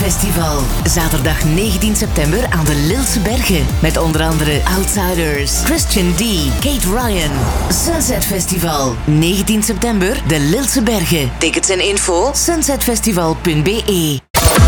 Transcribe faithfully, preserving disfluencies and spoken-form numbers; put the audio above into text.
Festival. Zaterdag negentien september aan de Lilse Bergen. Met onder andere Outsiders, Christian D, Kate Ryan. Sunset Festival. negentien september, de Lilse Bergen. Tickets en info sunset festival punt be.